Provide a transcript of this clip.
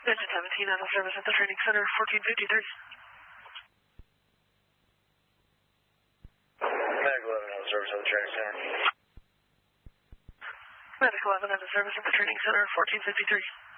Engine 17 out of service at the training center, 1453. Medic 11 out of service at the training center. Medic 11 out of service at the training center, 1453.